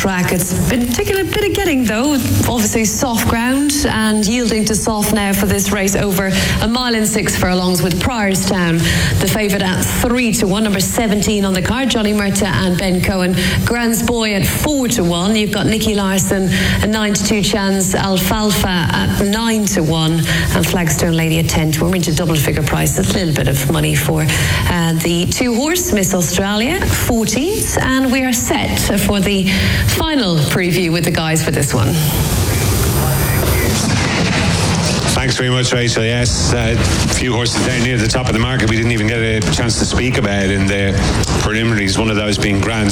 track. It's been taking a bit of getting, though. Obviously soft ground, and yielding to soft now for this race over 1 mile and 6 furlongs, with Priorstown the favourite at 3-1. Number 17 on the card, Johnny Murta and Ben Cohen. Grand's Boy at 4-1. You've got Nicky Larson, a 9-2 chance. Alfalfa at 9-1. And Flagstone Lady at 10-1. We're into double figure prices. A little bit of money for the 2-horse Miss Australia, 14th. And we are set for the final preview with the guys for this one. Thanks very much, Rachel. Yes, a few horses down near the top of the market we didn't even get a chance to speak about in the preliminaries, one of those being Grand's